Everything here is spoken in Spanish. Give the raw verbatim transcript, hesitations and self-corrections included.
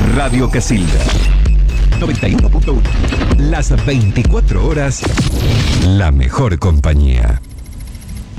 Radio Casilda. noventa y uno punto uno. Las veinticuatro horas, la mejor compañía.